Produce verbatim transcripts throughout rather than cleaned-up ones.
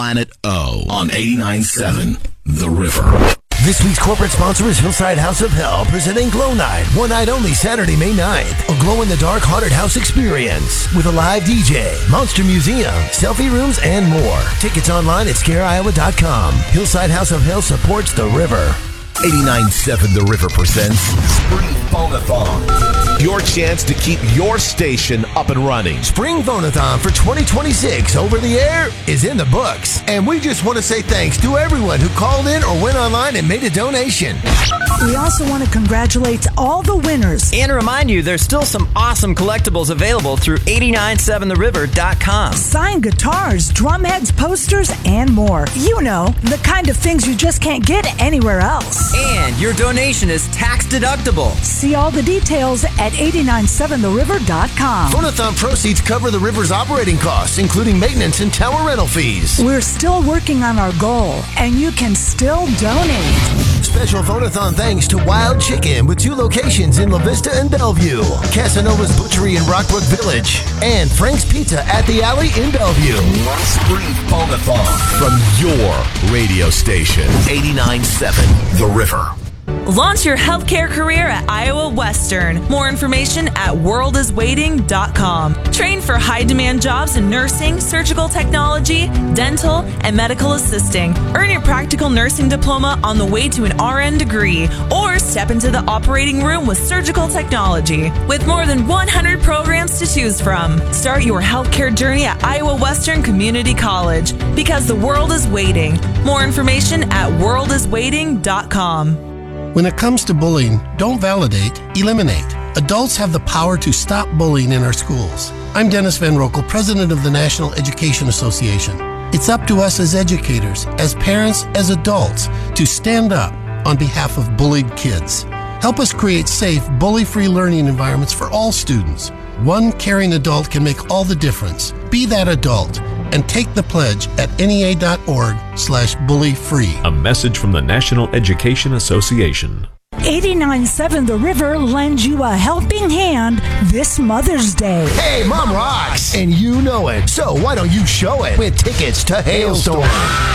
Planet O on eighty-nine point seven The River. This week's corporate sponsor is Hillside House of Hell, presenting Glow Night. One night only, Saturday, May ninth. A glow-in-the-dark haunted house experience with a live D J, monster museum, selfie rooms, and more. Tickets online at scare iowa dot com. Hillside House of Hell supports The River. eighty-nine point seven The River presents Spring Phonathon. Your chance to keep your station up and running. Spring Phonathon for twenty twenty-six over the air is in the books. And we just want to say thanks to everyone who called in or went online and made a donation. We also want to congratulate all the winners. And remind you, there's still some awesome collectibles available through eighty-nine seven the river dot com. Signed guitars, drum heads, posters, and more. You know, the kind of things you just can't get anywhere else. And your donation is tax deductible. See all the details at eighty-nine seven the river dot com. Phonathon proceeds cover the river's operating costs, including maintenance and tower rental fees. We're still working on our goal, and you can still donate. Special Phonathon thanks to Wild Chicken with two locations in La Vista and Bellevue, Casanova's Butchery in Rockbrook Village, and Frank's Pizza at the Alley in Bellevue. Spring Phonathon from your radio station, eighty-nine point seven The River. Launch your healthcare career at Iowa Western. More information at world is waiting dot com. Train for high-demand jobs in nursing, surgical technology, dental, and medical assisting. Earn your practical nursing diploma on the way to an R N degree, or step into the operating room with surgical technology. With more than one hundred programs to choose from, start your healthcare journey at Iowa Western Community College, because the world is waiting. More information at world is waiting dot com. When it comes to bullying, don't validate, eliminate. Adults have the power to stop bullying in our schools. I'm Dennis Van Rokel, president of the National Education Association. It's up to us as educators, as parents, as adults, to stand up on behalf of bullied kids. Help us create safe, bully-free learning environments for all students. One caring adult can make all the difference. Be that adult and take the pledge at N E A dot org slash bully free. A message from the National Education Association. eighty-nine point seven The River lends you a helping hand this Mother's Day. Hey, Mom rocks, and you know it. So why don't you show it with tickets to Hailstorm?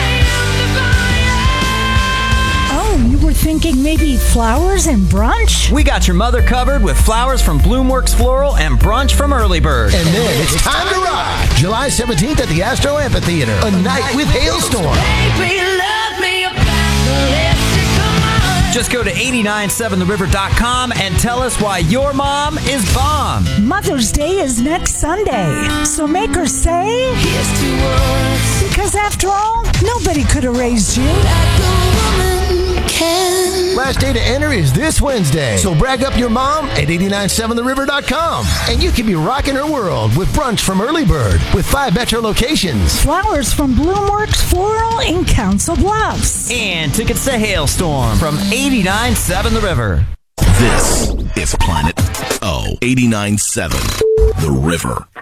Oh, you were thinking maybe flowers and brunch? We got your mother covered with flowers from Bloomworks Floral and brunch from Early Bird. And then it's time to rock. July seventeenth at the Astro Amphitheater. A night with Hailstorm. Just go to eighty-nine seven the river dot com and tell us why your mom is bomb. Mother's Day is next Sunday, so make her say, here's to us. Because after all, nobody could have raised you. Last day to enter is this Wednesday, so brag up your mom at eighty-nine seven the river dot com. And you can be rocking her world with brunch from Early Bird with five metro locations. Flowers from Bloomworks Floral in Council Bluffs. And tickets to Hailstorm from eighty-nine seven The River. This is Planet O, eighty-nine point seven The River.